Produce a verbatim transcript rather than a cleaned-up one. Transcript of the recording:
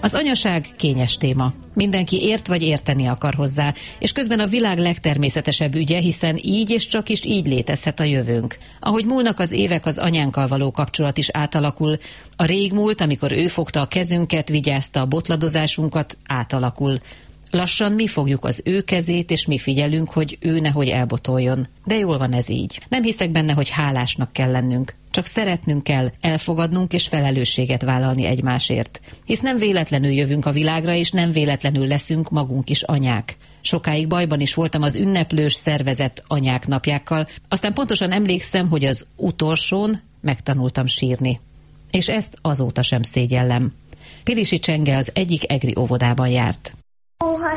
Az anyaság kényes téma. Mindenki ért vagy érteni akar hozzá, és közben a világ legtermészetesebb ügye, hiszen így és csak is így létezhet a jövőnk. Ahogy múlnak az évek, az anyánkkal való kapcsolat is átalakul. A régmúlt, amikor ő fogta a kezünket, vigyázta a botladozásunkat, átalakul. Lassan mi fogjuk az ő kezét, és mi figyelünk, hogy ő nehogy elbotoljon. De jól van ez így. Nem hiszek benne, hogy hálásnak kell lennünk. Csak szeretnünk kell, elfogadnunk és felelősséget vállalni egymásért. Hisz nem véletlenül jövünk a világra, és nem véletlenül leszünk magunk is anyák. Sokáig bajban is voltam az ünneplős szervezett anyák napjákkal, aztán pontosan emlékszem, hogy az utolsón megtanultam sírni. És ezt azóta sem szégyellem. Pilisi Csenge az egyik egri óvodában járt. Ó, ha